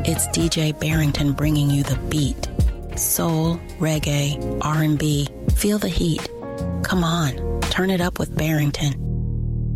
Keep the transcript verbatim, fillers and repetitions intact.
It's D J Barrington bringing you the beat. Soul, reggae, R and B. Feel the heat. Come on, turn it up with Barrington.